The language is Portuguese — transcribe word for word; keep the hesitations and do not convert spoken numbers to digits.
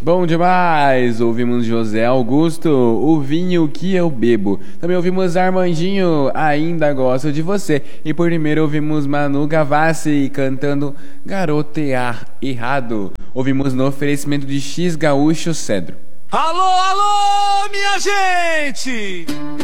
Bom demais! Ouvimos José Augusto, o vinho que eu bebo. Também ouvimos Armandinho, Ainda Gosto de Você. E por primeiro ouvimos Manu Gavassi cantando Garotear Errado. Ouvimos no oferecimento de X Gaúcho Cedro. Alô, alô, minha gente!